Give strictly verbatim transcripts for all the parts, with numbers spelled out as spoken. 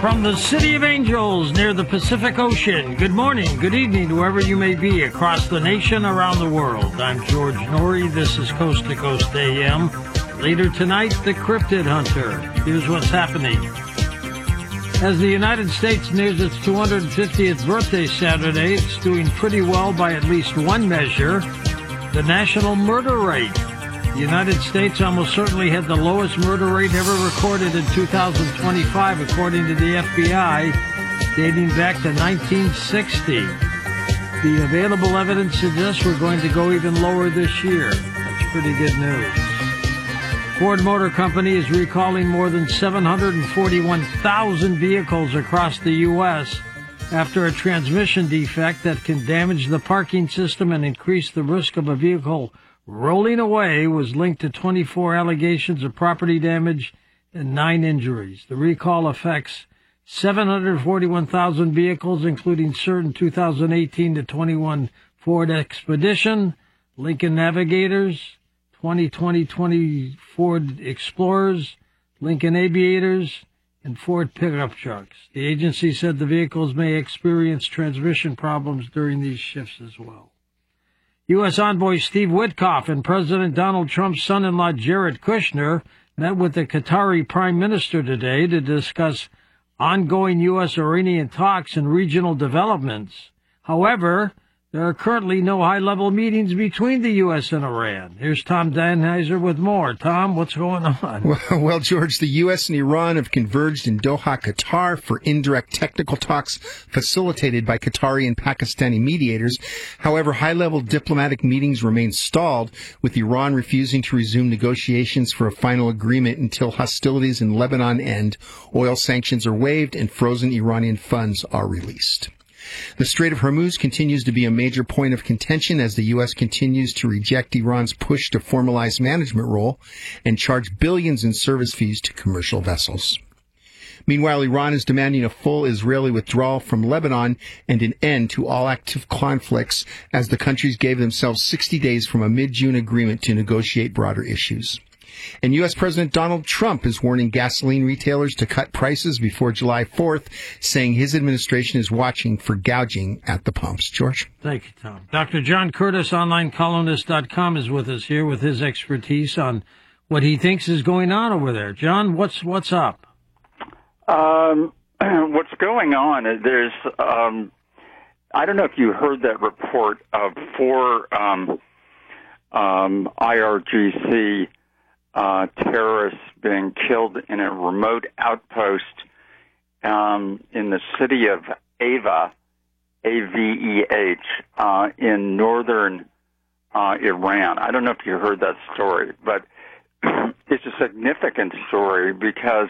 From the City of Angels near the Pacific Ocean, good morning, good evening, wherever you may be across the nation, around the world. I'm George Norrie. This is Coast to Coast A M. Later tonight, the Cryptid Hunter. Here's what's happening. As the United States nears its two hundred fiftieth birthday Saturday, it's doing pretty well by at least one measure, the national murder rate. The United States almost certainly had the lowest murder rate ever recorded in two thousand twenty-five, according to the F B I, dating back to nineteen sixty. The available evidence suggests we're going to go even lower this year. That's pretty good news. Ford Motor Company is recalling more than seven hundred forty-one thousand vehicles across the U S after a transmission defect that can damage the parking system and increase the risk of a vehicle rolling away was linked to twenty-four allegations of property damage and nine injuries. The recall affects seven hundred forty-one thousand vehicles, including certain two thousand eighteen to twenty-one Ford Expedition, Lincoln Navigators, twenty twenty Ford Explorers, Lincoln Aviators, and Ford pickup trucks. The agency said the vehicles may experience transmission problems during these shifts as well. U S Envoy Steve Witkoff and President Donald Trump's son-in-law Jared Kushner met with the Qatari Prime Minister today to discuss ongoing U S-Iranian talks and regional developments. However, there are currently no high-level meetings between the U S and Iran. Here's Tom Danheiser with more. Tom, what's going on? Well, well, George, the U S and Iran have converged in Doha, Qatar for indirect technical talks facilitated by Qatari and Pakistani mediators. However, high-level diplomatic meetings remain stalled, with Iran refusing to resume negotiations for a final agreement until hostilities in Lebanon end, oil sanctions are waived, and frozen Iranian funds are released. The Strait of Hormuz continues to be a major point of contention as the U S continues to reject Iran's push to formalize management role and charge billions in service fees to commercial vessels. Meanwhile, Iran is demanding a full Israeli withdrawal from Lebanon and an end to all active conflicts as the countries gave themselves sixty days from a mid-June agreement to negotiate broader issues. And U S. President Donald Trump is warning gasoline retailers to cut prices before July fourth, saying his administration is watching for gouging at the pumps. George? Thank you, Tom. Doctor John Curtis, online columnist dot com, is with us here with his expertise on what he thinks is going on over there. John, what's what's up? Um, what's going on is there's, um, I don't know if you heard that report of four um, um, I R G C Uh, terrorists being killed in a remote outpost um, in the city of Ava, A V E H, uh, in northern uh, Iran. I don't know if you heard that story, but it's a significant story because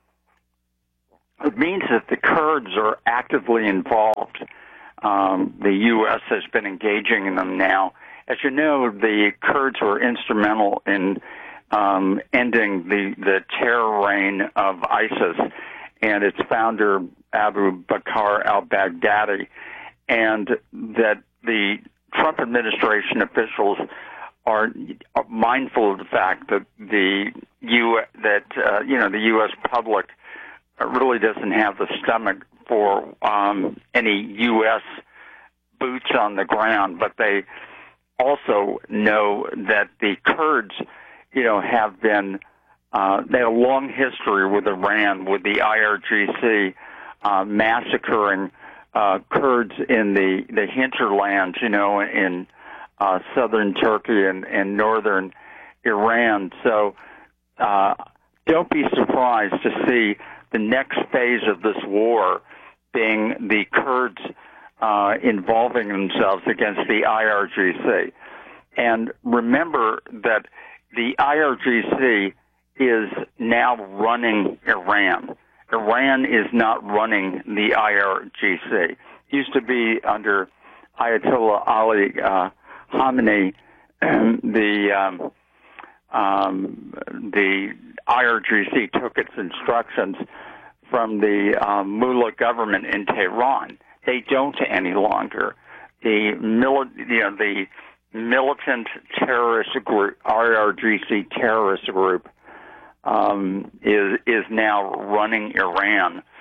it means that the Kurds are actively involved. Um, the U S has been engaging in them now. As you know, the Kurds were instrumental in Um, ending the, the terror reign of ISIS and its founder, Abu Bakr al-Baghdadi, and that the Trump administration officials are mindful of the fact that the U that uh, you know the U S public really doesn't have the stomach for um, any U S boots on the ground, but they also know that the Kurds, you know, have been, uh, they have a long history with Iran, with the I R G C, uh, massacring, uh, Kurds in the, the hinterlands, you know, in, uh, southern Turkey and, and northern Iran. So, uh, don't be surprised to see the next phase of this war being the Kurds, uh, involving themselves against the I R G C. And remember that the I R G C is now running Iran. Iran is not running the I R G C. It used to be under Ayatollah Ali uh, Khamenei. the um, um, the I R G C took its instructions from the um, Mullah government in Tehran. They don't any longer. The mili- you know, the militant terrorist group, I R G C terrorist group, um, is is now running Iran,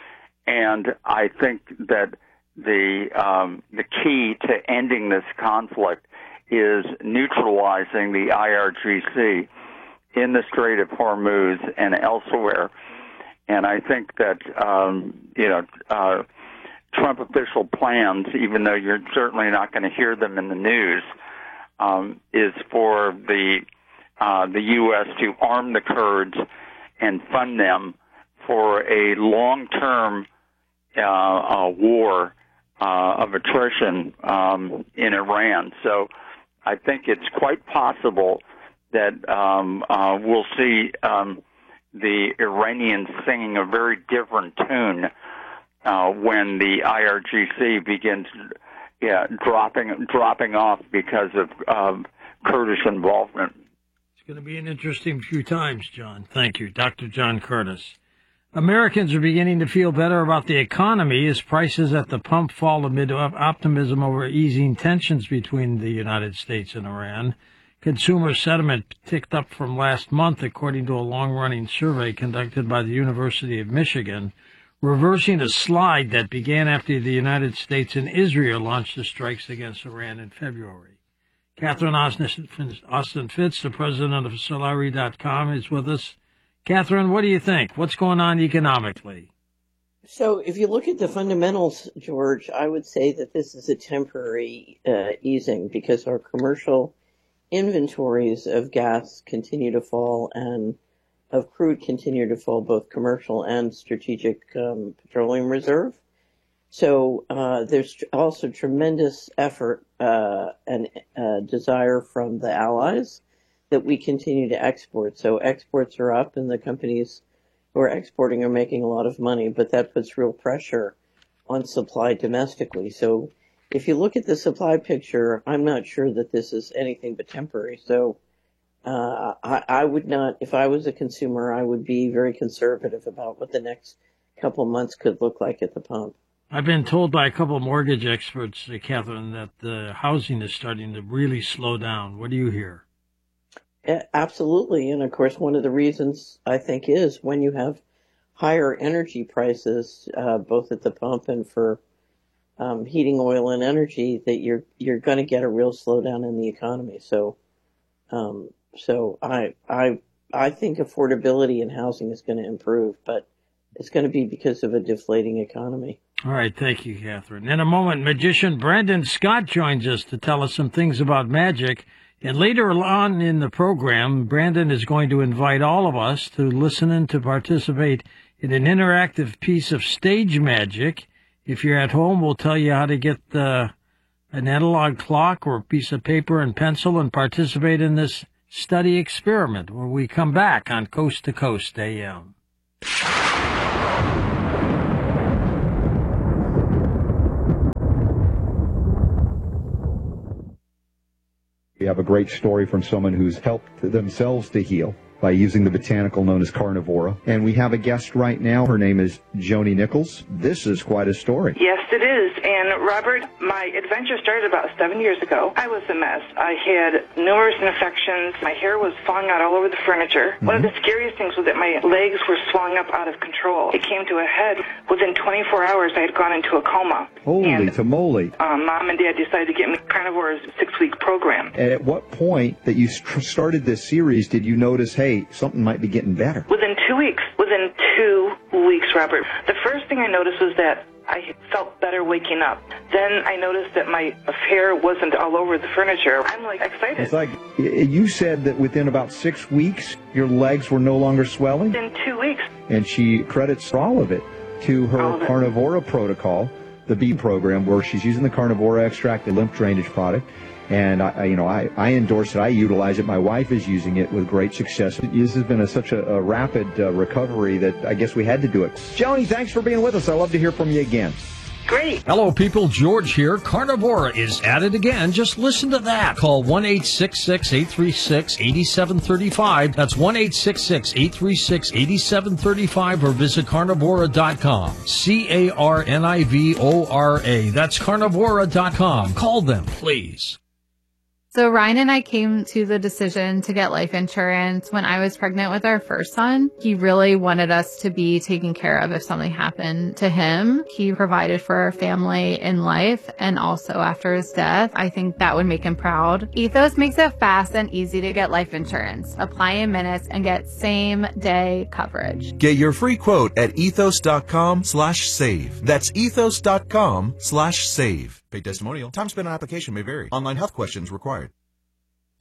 and I think that the um, the key to ending this conflict is neutralizing the I R G C in the Strait of Hormuz and elsewhere. And I think that, um, you know, uh, Trump official plans, even though you're certainly not going to hear them in the news, um, is for the uh, the U S to arm the Kurds and fund them for a long-term uh, uh, war uh, of attrition um, in Iran. So I think it's quite possible that um, uh, we'll see um, the Iranians singing a very different tune uh, when the I R G C begins yeah, dropping dropping off because of um, Kurdish involvement. It's going to be an interesting few times, John. Thank you. Doctor John Curtis. Americans are beginning to feel better about the economy as prices at the pump fall amid optimism over easing tensions between the United States and Iran. Consumer sentiment ticked up from last month, according to a long-running survey conducted by the University of Michigan, reversing a slide that began after the United States and Israel launched the strikes against Iran in February. Catherine Austin Fitz, the president of Solari dot com, is with us. Catherine, what do you think? What's going on economically? So if you look at the fundamentals, George, I would say that this is a temporary uh, easing because our commercial inventories of gas continue to fall and of crude continue to fall, both commercial and strategic um, petroleum reserve. So uh, there's also tremendous effort uh, and uh, desire from the allies that we continue to export. So exports are up and the companies who are exporting are making a lot of money, but that puts real pressure on supply domestically. So if you look at the supply picture, I'm not sure that this is anything but temporary. So uh, I, I would not, if I was a consumer, I would be very conservative about what the next couple of months could look like at the pump. I've been told by a couple of mortgage experts, uh, Catherine, that the housing is starting to really slow down. What do you hear? Absolutely. And of course, one of the reasons I think is when you have higher energy prices, uh, both at the pump and for um, heating oil and energy, that you're you're going to get a real slowdown in the economy. So, um, so I I I think affordability in housing is going to improve, but it's going to be because of a deflating economy. All right. Thank you, Catherine. In a moment, magician Brandon Scott joins us to tell us some things about magic. And later on in the program, Brandon is going to invite all of us to listen and to participate in an interactive piece of stage magic. If you're at home, we'll tell you how to get uh, an analog clock or a piece of paper and pencil and participate in this study experiment when we come back on Coast to Coast A M. We have a great story from someone who's helped themselves to heal by using the botanical known as carnivora. And we have a guest right now. Her name is Joni Nichols. This is quite a story. Yes, it is. And Robert, my adventure started about seven years ago. I was a mess. I had numerous infections. My hair was falling out all over the furniture. Mm-hmm. One of the scariest things was that my legs were swelling up out of control. It came to a head. Within twenty-four hours, I had gone into a coma. Holy and, tamale. Um, Mom and Dad decided to get me Carnivore's six-week program. And at what point that you started this series did you notice, hey, something might be getting better? Within two weeks. Within two weeks, Robert. The first thing I noticed was that I felt better waking up. Then I noticed that my hair wasn't all over the furniture. I'm like excited. It's like you said that within about six weeks, your legs were no longer swelling? Within two weeks. And she credits all of it to her Carnivora protocol, the B program, where she's using the Carnivora extract, the lymph drainage product. And, I, you know, I, I endorse it. I utilize it. My wife is using it with great success. This has been a, such a, a rapid uh, recovery that I guess we had to do it. Joni, thanks for being with us. I'd love to hear from you again. Great. Hello, people. George here. Carnivora is at it again. Just listen to that. Call one eight six six, eight three six, eight seven three five. That's one eight six six, eight three six, eight seven three five or visit carnivora dot com. C A R N I V O R A. That's carnivora dot com. Call them, please. So Ryan and I came to the decision to get life insurance when I was pregnant with our first son. He really wanted us to be taken care of if something happened to him. He provided for our family in life and also after his death. I think that would make him proud. Ethos makes it fast and easy to get life insurance. Apply in minutes and get same day coverage. Get your free quote at ethos.com slash save. That's ethos.com slash save. Paid testimonial. Time spent on application may vary. Online health questions required.